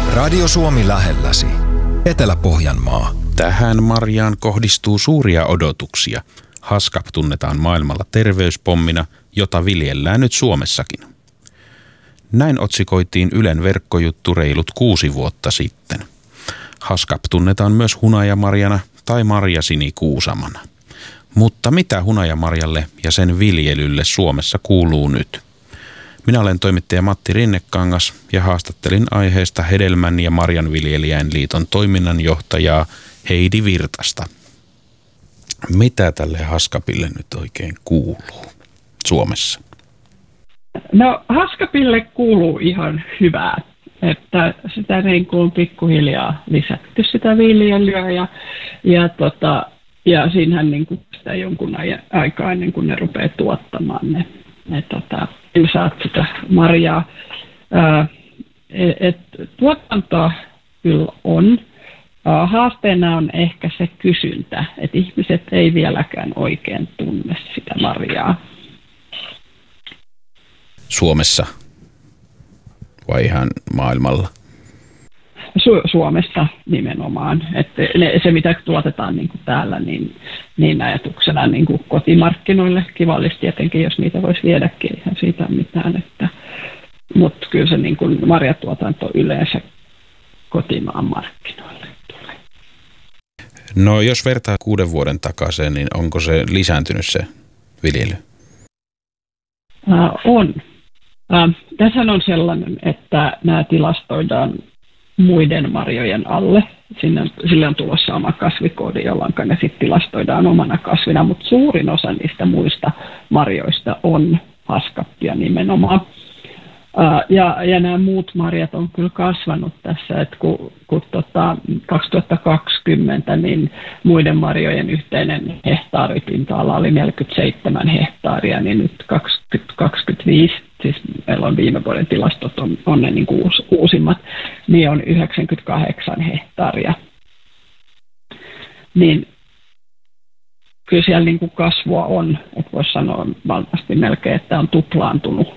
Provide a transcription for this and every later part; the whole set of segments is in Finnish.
Radio Suomi lähelläsi. Etelä-Pohjanmaa. Tähän marjaan kohdistuu suuria odotuksia. Haskap tunnetaan maailmalla terveyspommina, jota viljellään nyt Suomessakin. Näin otsikoitiin Ylen verkkojuttu reilut 6 vuotta sitten. Haskap tunnetaan myös hunajamarjana tai marjasinikuusamana. Mutta mitä hunajamarjalle ja sen viljelylle Suomessa kuuluu nyt? Minä olen toimittaja Matti Rinnekangas ja haastattelin aiheesta Hedelmän- ja Marjanviljelijäin liiton toiminnanjohtajaa Heidi Virtasta. Mitä tälle Haskapille nyt oikein kuuluu Suomessa? No Haskapille kuuluu ihan hyvää, että sitä niin kuin on pikkuhiljaa lisätty sitä viljelyä ja siinähän niin kuin sitä jonkun aikaa ennen kuin ne rupeaa tuottamaan ne saat sitä marjaa. Tuotantoa kyllä on. Haasteena on ehkä se kysyntä, että ihmiset ei vieläkään oikein tunne sitä marjaa. Suomessa vai ihan maailmalla? Suomessa nimenomaan. Että se, mitä tuotetaan niin kuin täällä, niin ajatuksena niin kuin kotimarkkinoille kivallisesti tietenkin, jos niitä voisi viedäkin, eihän siitä mitään. Mutta kyllä se niin kuin marjatuotanto yleensä kotimaan markkinoille tulee. No jos vertaa 6 vuoden takaisin, niin onko se lisääntynyt se viljely? On. Tässä on sellainen, että nämä tilastoidaan muiden marjojen alle. Sille on tulossa oma kasvikoodi, jolloin ne sitten tilastoidaan omana kasvina, mutta suurin osa niistä muista marjoista on haskappia nimenomaan. Ja nämä muut marjat on kyllä kasvanut tässä, että kun 2020 niin muiden marjojen yhteinen hehtaaripinta-ala oli 47 hehtaaria, niin nyt 2025, siis meillä on viime vuoden tilastot, on ne niin kuin uusimmat, niin on 98 hehtaaria. Niin kyllä siellä niin kuin kasvua on, että voisi sanoa valtavasti melkein, että on tuplaantunut.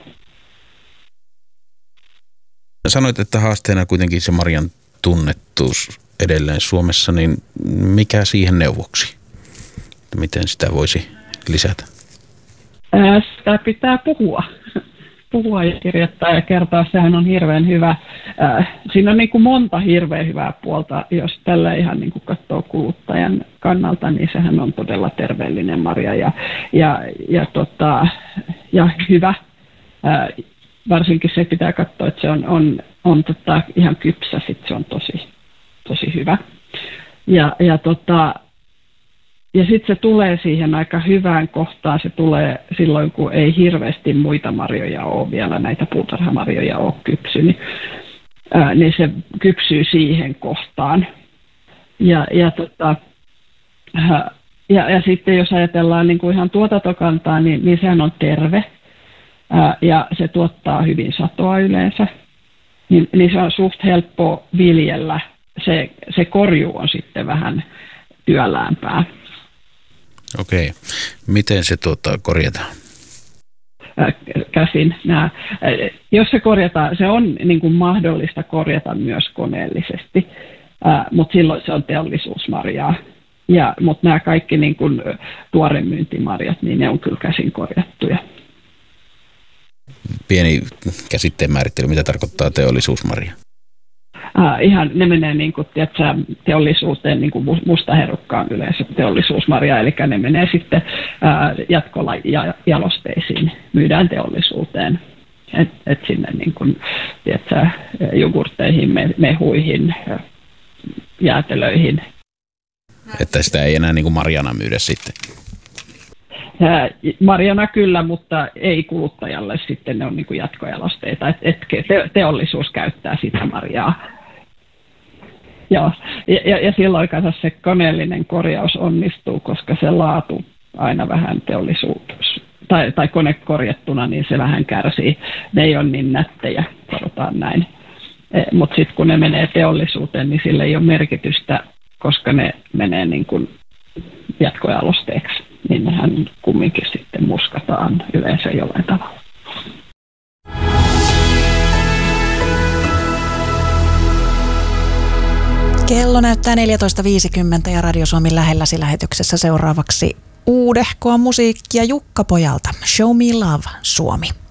Sanoit, että haasteena kuitenkin se marjan tunnettuus edelleen Suomessa, niin mikä siihen neuvoksi? Miten sitä voisi lisätä? Sitä pitää puhua ja kirjoittaa ja kertoa. Sehän on hirveän hyvä. Siinä on niin kuin monta hirveän hyvää puolta. Jos tällä ihan niin kuin katsoo kuluttajan kannalta, niin sehän on todella terveellinen marja ja hyvä. Varsinkin se pitää katsoa, että se on ihan kypsä, sitten se on tosi hyvä. Ja sitten se tulee siihen aika hyvään kohtaan, se tulee silloin, kun ei hirveästi muita marjoja ole vielä, näitä puutarhamarjoja ole kypsynyt, niin se kypsyy siihen kohtaan. Ja sitten jos ajatellaan niin kuin ihan tuotantokantaa, niin sehän on terve. Ja se tuottaa hyvin satoa yleensä, niin se on suht helppo viljellä. Se korjuu on sitten vähän työläämpää. Okei. Miten se korjataan? Käsin. Jos se korjataan, se on niin kuin mahdollista korjata myös koneellisesti, mutta silloin se on teollisuusmarjaa. Mutta nämä kaikki niin kuin tuoremyyntimarjat, niin ne on kyllä käsin korjattuja. Pieni käsitteen määrittely, mitä tarkoittaa teollisuusmarja? Ihan ne menee niin kuin, tiedätkö, teollisuuteen, niin kuin mustaherukkaan yleensä teollisuusmarja, eli ne menee sitten jatkojalosteisiin, myydään teollisuuteen, et sinne niin kuin, tiedätkö, jogurtteihin, mehuihin, jäätelöihin. Että sitä ei enää niin kuin marjana myydä sitten? Marjana kyllä, mutta ei kuluttajalle sitten, ne on niin kuin jatkojalosteita, että teollisuus käyttää sitä marjaa. Joo. Ja silloin kanssa se koneellinen korjaus onnistuu, koska se laatu aina vähän teollisuus, tai kone korjattuna, niin se vähän kärsii. Ne ei ole niin nättejä, sanotaan näin. Mutta sitten kun ne menee teollisuuteen, niin sillä ei ole merkitystä, koska ne menee niin kuin jatkojalosteeksi. Niin nehän kumminkin sitten muskataan yleensä jollain tavalla. Kello näyttää 14.50 ja Radio Suomi lähelläsi lähetyksessä seuraavaksi uudehkoa musiikkia Jukka Pojalta. Show Me Love, Suomi.